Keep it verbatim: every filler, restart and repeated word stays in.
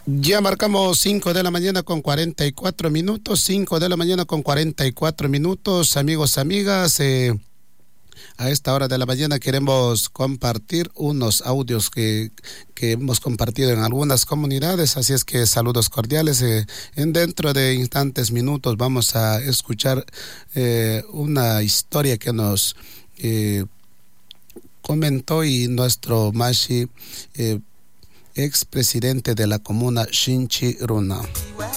Ya marcamos cinco de la mañana con cuarenta y cuatro minutos, cinco de la mañana con cuarenta y cuatro minutos, amigos, amigas. Eh, a esta hora de la mañana queremos compartir unos audios que, que hemos compartido en algunas comunidades, así es que saludos cordiales. Eh, en dentro de instantes, minutos, vamos a escuchar eh, una historia que nos eh, comentó y nuestro Mashi, eh, expresidente de la comuna Shinchi Runa.